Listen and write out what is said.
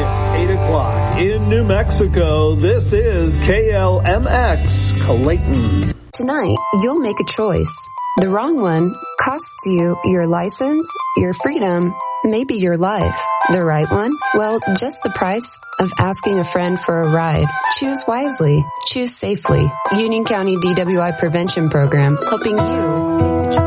8 o'clock in New Mexico. This is KLMX Clayton. Tonight, you'll make a choice. The wrong one costs you your license, your freedom, maybe your life. The right one? Well, just the price of asking a friend for a ride. Choose wisely. Choose safely. Union County DWI Prevention Program, helping you